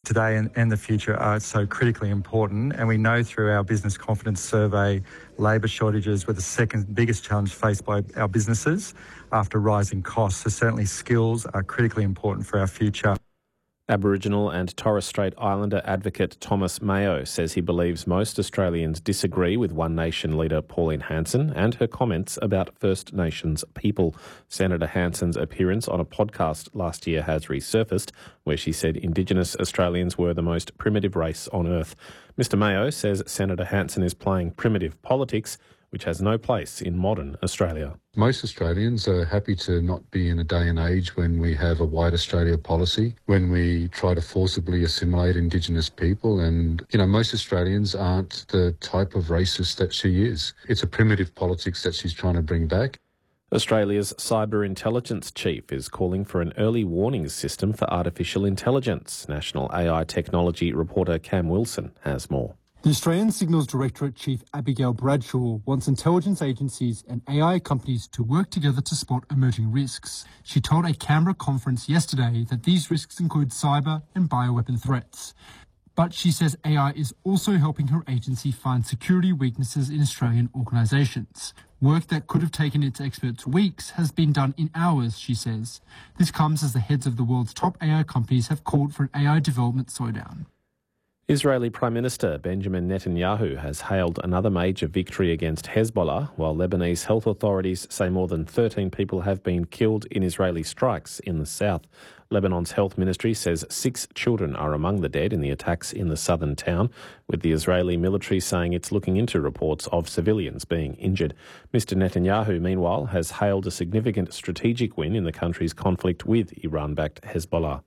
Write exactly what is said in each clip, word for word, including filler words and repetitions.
today and, and the future are so critically important. And we know through our business confidence survey, labour shortages were the second biggest challenge faced by our businesses after rising costs. So certainly skills are critically important for our future. Aboriginal and Torres Strait Islander advocate Thomas Mayo says he believes most Australians disagree with One Nation leader Pauline Hanson and her comments about First Nations people. Senator Hanson's appearance on a podcast last year has resurfaced, where she said Indigenous Australians were the most primitive race on earth. Mister Mayo says Senator Hanson is playing primitive politics, which has no place in modern Australia. Most Australians are happy to not be in a day and age when we have a white Australia policy, when we try to forcibly assimilate Indigenous people. And, you know, most Australians aren't the type of racist that she is. It's a primitive politics that she's trying to bring back. Australia's cyber intelligence chief is calling for an early warning system for artificial intelligence. National A I technology reporter Cam Wilson has more. The Australian Signals Directorate Chief Abigail Bradshaw wants intelligence agencies and A I companies to work together to spot emerging risks. She told a Canberra conference yesterday that these risks include cyber and bioweapon threats. But she says A I is also helping her agency find security weaknesses in Australian organisations. Work that could have taken its experts weeks has been done in hours, she says. This comes as the heads of the world's top A I companies have called for an A I development slowdown. Israeli Prime Minister Benjamin Netanyahu has hailed another major victory against Hezbollah, while Lebanese health authorities say more than thirteen people have been killed in Israeli strikes in the south. Lebanon's health ministry says six children are among the dead in the attacks in the southern town, with the Israeli military saying it's looking into reports of civilians being injured. Mister Netanyahu, meanwhile, has hailed a significant strategic win in the country's conflict with Iran-backed Hezbollah.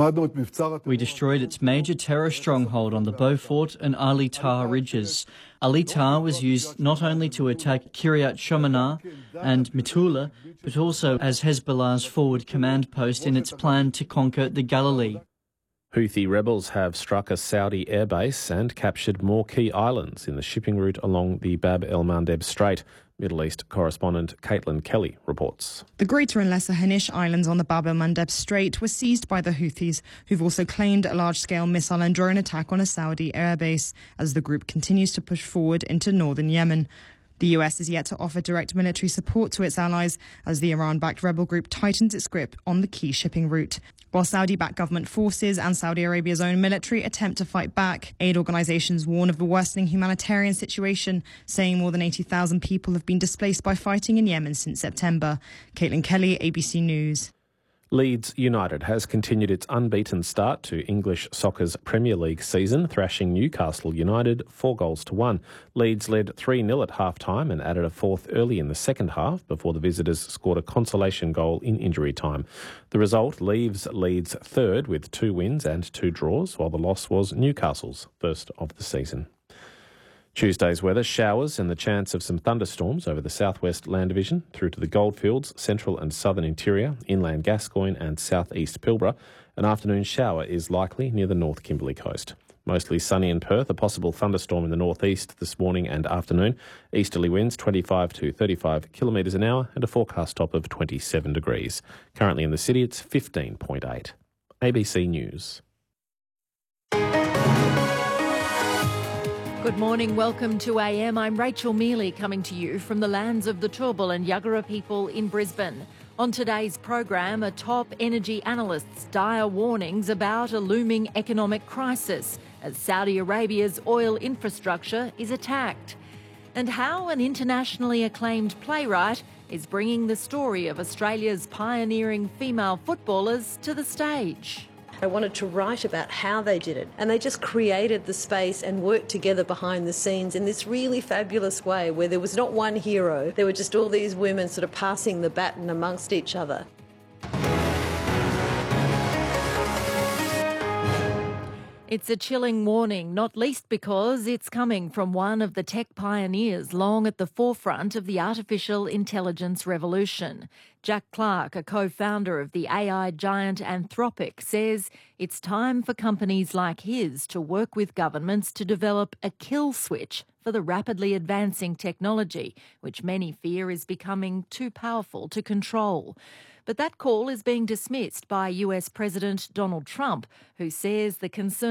We destroyed its major terror stronghold on the Beaufort and Ali Tar ridges. Ali Tar was used not only to attack Kiryat Shomona and Metula, but also as Hezbollah's forward command post in its plan to conquer the Galilee. Houthi rebels have struck a Saudi airbase and captured more key islands in the shipping route along the Bab el-Mandeb Strait. Middle East correspondent Caitlin Kelly reports. The Greater and Lesser Hanish Islands on the Bab el-Mandeb Strait were seized by the Houthis, who've also claimed a large-scale missile and drone attack on a Saudi airbase as the group continues to push forward into northern Yemen. The U S is yet to offer direct military support to its allies as the Iran-backed rebel group tightens its grip on the key shipping route. While Saudi-backed government forces and Saudi Arabia's own military attempt to fight back, aid organisations warn of the worsening humanitarian situation, saying more than eighty thousand people have been displaced by fighting in Yemen since September. Caitlin Kelly, A B C News. Leeds United has continued its unbeaten start to English soccer's Premier League season, thrashing Newcastle United four goals to one. Leeds led three nil at half-time and added a fourth early in the second half before the visitors scored a consolation goal in injury time. The result leaves Leeds third with two wins and two draws, while the loss was Newcastle's first of the season. Tuesday's weather, showers and the chance of some thunderstorms over the southwest land division through to the Goldfields, central and southern interior, inland Gascoyne and southeast Pilbara. An afternoon shower is likely near the North Kimberley coast. Mostly sunny in Perth, a possible thunderstorm in the northeast this morning and afternoon. Easterly winds twenty-five to thirty-five kilometres an hour and a forecast top of twenty-seven degrees. Currently in the city it's fifteen point eight. A B C News. Good morning, welcome to A M. I'm Rachel Mealy coming to you from the lands of the Turrbal and Yuggera people in Brisbane. On today's program, a top energy analyst's dire warnings about a looming economic crisis as Saudi Arabia's oil infrastructure is attacked. And how an internationally acclaimed playwright is bringing the story of Australia's pioneering female footballers to the stage. I wanted to write about how they did it, and they just created the space and worked together behind the scenes in this really fabulous way where there was not one hero, there were just all these women sort of passing the baton amongst each other. It's a chilling warning, not least because it's coming from one of the tech pioneers long at the forefront of the artificial intelligence revolution. Jack Clark, a co-founder of the A I giant Anthropic, says it's time for companies like his to work with governments to develop a kill switch for the rapidly advancing technology, which many fear is becoming too powerful to control. But that call is being dismissed by U S President Donald Trump, who says the concern